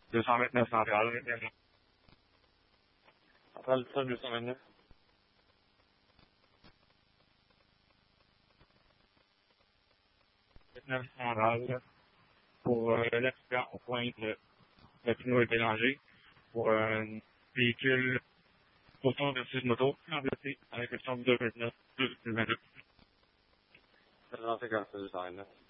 229 Centrale. Centrale du sol 229. 29 Centrale. Pour l'accident au point de le pneu est dérangé. Pour un véhicule auto versus moto, avec le son de 229, 229. 259, 229.